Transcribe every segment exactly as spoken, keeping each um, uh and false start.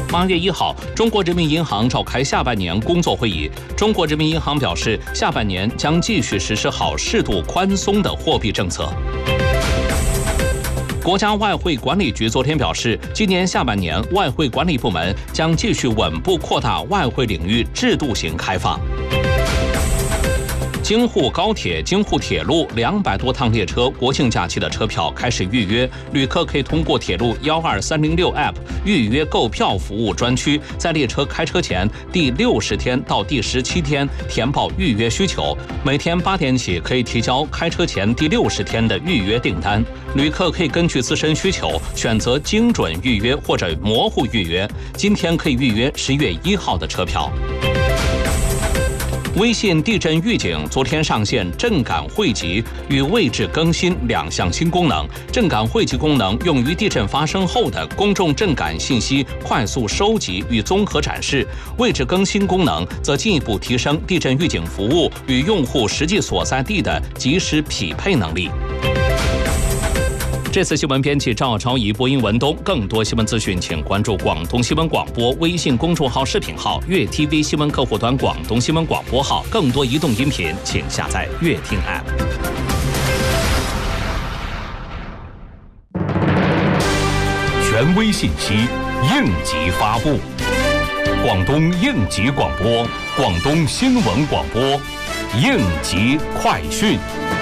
八月一号，中国人民银行召开下半年工作会议。中国人民银行表示，下半年将继续实施好适度宽松的货币政策。国家外汇管理局昨天表示，今年下半年外汇管理部门将继续稳步扩大外汇领域制度型开放。京沪高铁、京沪铁路两百多趟列车国庆假期的车票开始预约，旅客可以通过铁路幺二三零六 App 预约购票服务专区，在列车开车前第六十天到第十七天填报预约需求，每天八点起可以提交开车前第六十天的预约订单。旅客可以根据自身需求选择精准预约或者模糊预约，今天可以预约十月一号的车票。微信地震预警昨天上线震感汇集与位置更新两项新功能。震感汇集功能用于地震发生后的公众震感信息快速收集与综合展示，位置更新功能则进一步提升地震预警服务与用户实际所在地的及时匹配能力。这次新闻编辑赵超仪，播音文东。更多新闻资讯，请关注广东新闻广播微信公众号、视频号、粤 T V 新闻客户端、广东新闻广播号。更多移动音频，请下载粤听 App。 权威信息，应急发布。广东应急广播，广东新闻广播，应急快讯。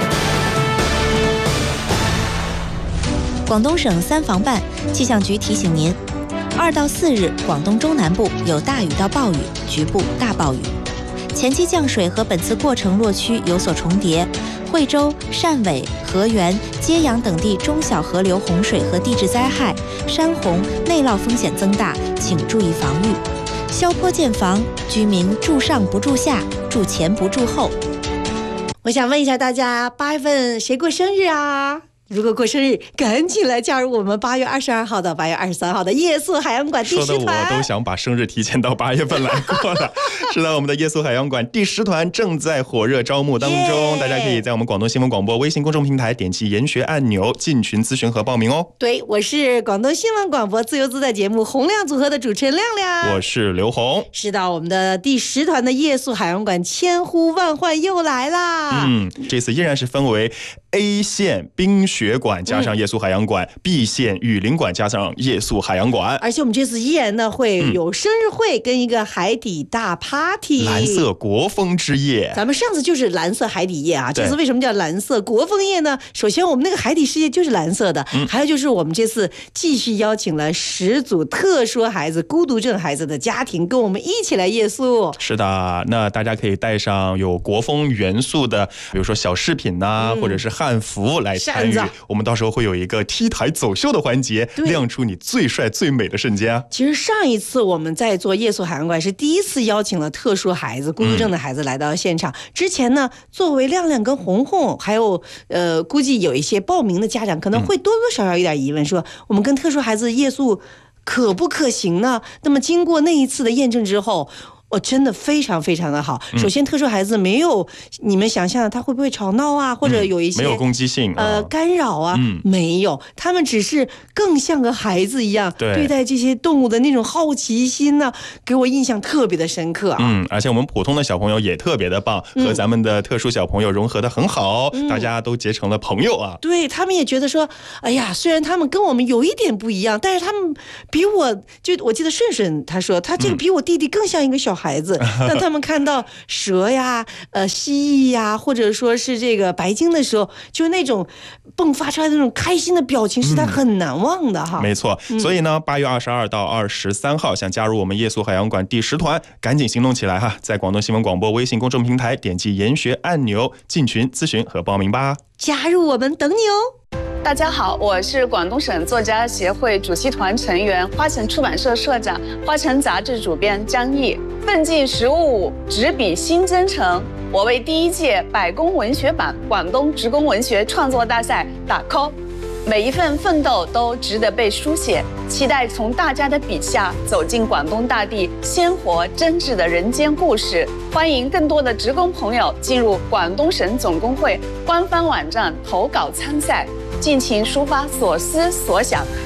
广东省三防办，气象局提醒您，二到四日广东中南部有大雨到暴雨，局部大暴雨。前期降水和本次过程落区有所重叠，惠州、汕尾、河源、揭阳等地中小河流洪水和地质灾害、山洪、内涝风险增大，请注意防御。消坡建防，居民住上不住下，住前不住后。 我想问一下大家，八月份谁过生日啊？如果过生日，赶紧来加入我们八月二十二号到八月二十三号的夜宿海洋馆第十团。 说的我都想把生日提前到八月份来过了。是的，我们的夜宿海洋馆第十团正在火热招募当中， yeah! 大家可以在我们广东新闻广播微信公众平台点击研学按钮进群咨询和报名哦。 对，我是广东新闻广播自由自在节目洪亮组合的主持人亮亮， 我是刘红。 是的，我们的第十团的夜宿海洋馆千呼万唤又来啦。 嗯，这次依然是分为 A 线冰雪馆加上夜宿海洋馆、嗯、B 线雨林馆加上夜宿海洋馆， 而且我们这次依然呢会有生日会跟一个海底大 party、嗯、 蓝色国风之夜。 咱们上次就是蓝色海底夜啊，这次为什么叫蓝色国风夜呢？首先我们那个海底世界就是蓝色的、嗯、还有就是我们这次继续邀请了十组特殊孩子孤独症孩子的家庭跟我们一起来夜宿。 是的，那大家可以带上有国风元素的比如说小饰品啊、嗯、或者是汉服来参与，我们到时候会有一个 T 台走秀的环节，亮出你最帅最美的瞬间。 其实上一次我们在做夜宿海洋馆是第一次邀请了特殊孩子孤独症的孩子来到现场、嗯、之前呢作为亮亮跟红红还有呃估计有一些报名的家长可能会多多少少有点疑问，说我们跟特殊孩子夜宿可不可行呢？那么经过那一次的验证之后，我真的非常非常的好。首先特殊孩子没有你们想象的他会不会吵闹啊，或者有一些、 嗯、没有攻击性、 呃干扰啊、嗯、没有，他们只是更像个孩子一样 对, 对待这些动物的那种好奇心呢、啊，给我印象特别的深刻啊。 嗯，而且我们普通的小朋友也特别的棒、嗯、和咱们的特殊小朋友融合的很好、嗯、大家都结成了朋友啊。 对，他们也觉得说哎呀，虽然他们跟我们有一点不一样，但是他们比我就我记得顺顺他说他这个比我弟弟更像一个小孩子、嗯、当他们看到蛇呀呃蜥蜴呀或者说是这个白鲸的时候，就那种迸发出来的那种开心的表情是他很难忘的哈、 嗯、没错、嗯、所以呢八月二十二到二十三号想加入我们夜宿海洋馆第十团赶紧行动起来哈，在广东新闻广播微信公众平台点击研学按钮进群咨询和报名吧， 加入我们等你哦。 大家好，我是广东省作家协会主席团成员、花城出版社社长、花城杂志主编张毅。奋进十五五，执笔新征程。我为第一届百工文学版广东职工文学创作大赛打 call， 每一份奋斗都值得被书写。期待从大家的笔下走进广东大地鲜活真挚的人间故事。欢迎更多的职工朋友进入广东省总工会官方网站投稿参赛，尽情抒发所思所想，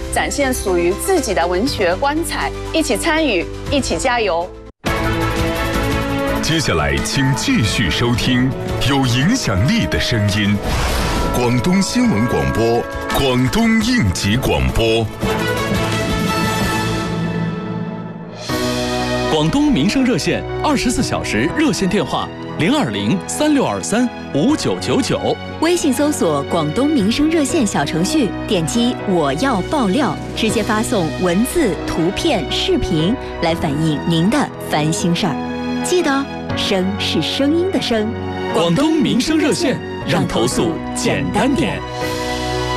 展现属于自己的文学光彩，一起参与，一起加油。 接下来，请继续收听有影响力的声音——广东新闻广播、广东应急广播。 广东民生热线二十四小时热线电话零二零三六二三五九九九， 微信搜索“广东民生热线”小程序，点击“我要爆料”，直接发送文字、图片、视频来反映您的烦心事儿。记得，声是声音的声。 广东民生热线，让投诉简单点。